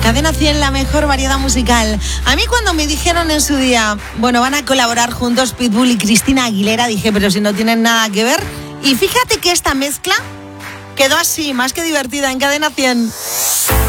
Cadena 100, la mejor variedad musical. A mí cuando me dijeron en su día, bueno, van a colaborar juntos Pitbull y Cristina Aguilera, dije, pero si no tienen nada que ver. Y fíjate que esta mezcla quedó así, más que divertida en Cadena 100.